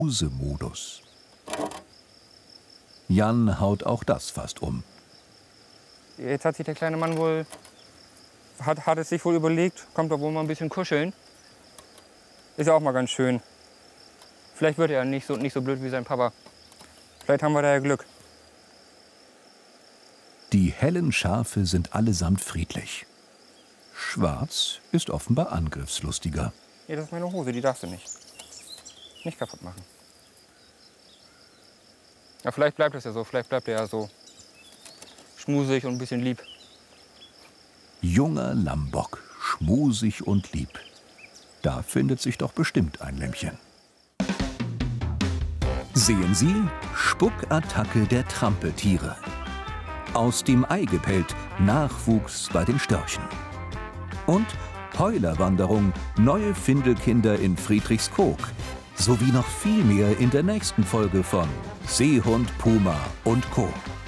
Modus. Jan haut auch das fast um. Jetzt hat sich der kleine Mann wohl, hat es sich wohl überlegt, kommt doch wohl mal ein bisschen kuscheln. Ist ja auch mal ganz schön. Vielleicht wird er nicht so blöd wie sein Papa. Vielleicht haben wir da ja Glück. Die hellen Schafe sind allesamt friedlich. Schwarz ist offenbar angriffslustiger. Hier, das ist meine Hose, die darfst du nicht. Nicht kaputt machen. Ja, vielleicht bleibt es ja so, vielleicht bleibt er ja so schmusig und ein bisschen lieb. Junger Lammbock, schmusig und lieb. Da findet sich doch bestimmt ein Lämmchen. Sehen Sie, Spuckattacke der Trampeltiere. Aus dem Ei gepellt, Nachwuchs bei den Störchen. Und Heulerwanderung, neue Findelkinder in Friedrichskoog. Sowie noch viel mehr in der nächsten Folge von Seehund, Puma und Co.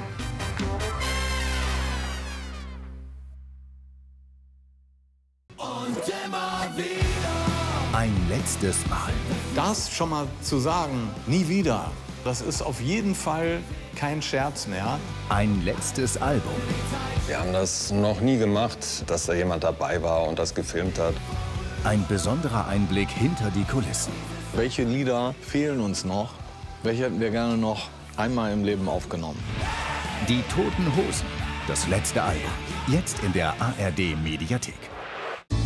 Ein letztes Mal. Das schon mal zu sagen, nie wieder, das ist auf jeden Fall kein Scherz mehr. Ein letztes Album. Wir haben das noch nie gemacht, dass da jemand dabei war und das gefilmt hat. Ein besonderer Einblick hinter die Kulissen. Welche Lieder fehlen uns noch? Welche hätten wir gerne noch einmal im Leben aufgenommen? Die Toten Hosen. Das letzte Album. Jetzt in der ARD Mediathek.